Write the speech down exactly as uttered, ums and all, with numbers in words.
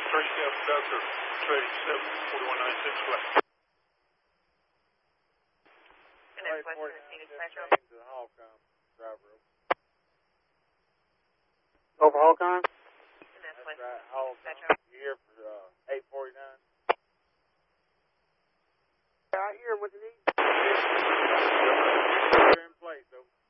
thirty-seven Delta, trading seven, forty-one ninety-six west. And then Western Phoenix Metro. To Holcomb, driver. Over Holcomb? And then That's Western right, Phoenix Holcomb. Metro. You here for uh, eight forty-nine? Out here, what you need? You're in place, over.